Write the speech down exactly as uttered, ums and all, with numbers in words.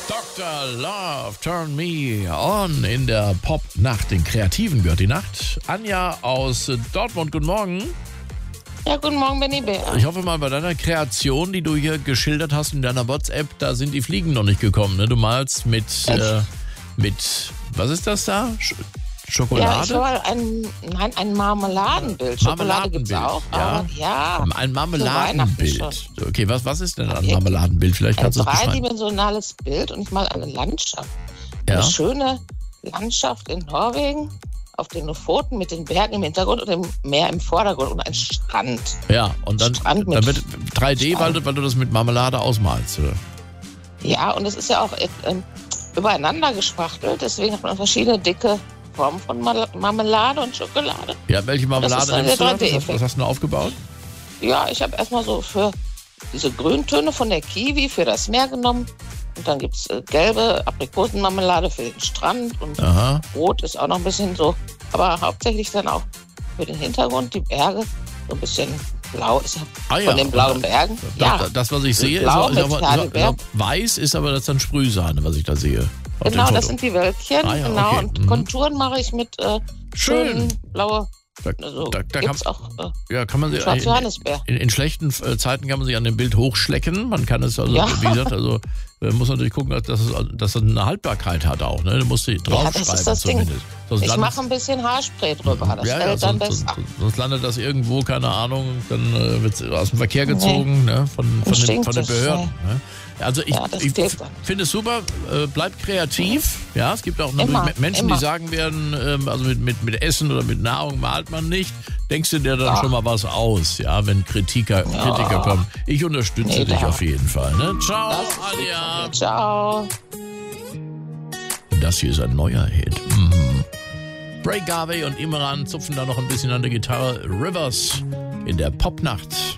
Doktor Love, Turn Me On in der Pop-Nacht. Den Kreativen gehört die Nacht. Anja aus Dortmund, guten Morgen. Ja, guten Morgen, Benny Bär. Ich hoffe mal, bei deiner Kreation, die du hier geschildert hast in deiner WhatsApp, da sind die Fliegen noch nicht gekommen. Ne? Du malst mit, äh, mit, was ist das da? Sch- Schokolade? Ja, ich habe ein, nein, ein Marmeladenbild. Schokolade gibt es auch. Ja. Aber, ja, Ein Marmeladenbild. Weihnachten Okay, was, was ist denn ein Ja, Marmeladenbild? Vielleicht ein kannst du es beschreiben. dreidimensionales Bild und ich mal eine Landschaft. Ja. Eine schöne Landschaft in Norwegen, auf den Lofoten mit den Bergen im Hintergrund und dem Meer im Vordergrund und ein Strand. Ja, und dann, Strand mit dann wird drei D, weil Strand. du, weil du das mit Marmelade ausmalst, oder? Ja, und es ist ja auch äh, übereinander gespachtelt, deswegen hat man verschiedene dicke Formen von Mal- Marmelade und Schokolade. Ja, welche Marmelade dann nimmst du der da? Was hast, drei D-Effekt. was hast du denn aufgebaut? Ja, ich habe erstmal so für diese Grüntöne von der Kiwi für das Meer genommen. Und dann gibt es äh, gelbe Aprikosenmarmelade für den Strand. Und Aha. rot ist auch noch ein bisschen so. Aber hauptsächlich dann auch für den Hintergrund, die Berge. So ein bisschen blau ist ja Ah, ja. von den blauen Bergen. Das, Ja, das, was ich sehe, ist, Blau ist, mit aber, ist, Heidelbeer. ist, weiß ist aber das dann Sprühsahne, was ich da sehe. Auf dem genau, Foto. das sind die Wölkchen. Ah, ja, genau. okay. Und Mhm. Konturen mache ich mit äh, Schön. schönen blaue. Da, Also da, da kann, gibt's auch äh, ja, kann man sich Schwarz in, Johannisbeer. in, in schlechten äh, Zeiten kann man sich an dem Bild hochschlecken. Man kann es also, Ja. wie gesagt, also äh, muss natürlich gucken, dass es, dass es eine Haltbarkeit hat auch. Ne? Du musst die Ja, draufschreiben das ist das Ding. zumindest. Sonst Ich landet- mache ein bisschen Haarspray drüber. Das ja, ja, fällt dann sonst, besser. sonst, sonst landet das irgendwo, keine Ahnung, dann äh, wird es aus dem Verkehr gezogen, ne, von, von, den, stinkt von den es, Behörden. Ne? Also ich, Ja, das ich zählt dann. finde es super, äh, bleibt kreativ. Ja, es gibt auch natürlich Immer, Me- Menschen, immer. die sagen werden, ähm, also mit, mit, mit Essen oder mit Nahrung malt man nicht. Denkst du dir dann Ja. schon mal was aus, ja, wenn Kritiker, Kritiker kommen. Ich unterstütze Nee, dich da- auf jeden Fall. Ne? Ciao, Das ist lieb Anja. von dir. Ciao. Das hier ist ein neuer Hit. Mhm. Bray Garvey und Imran zupfen da noch ein bisschen an der Gitarre. Rivers in der Popnacht.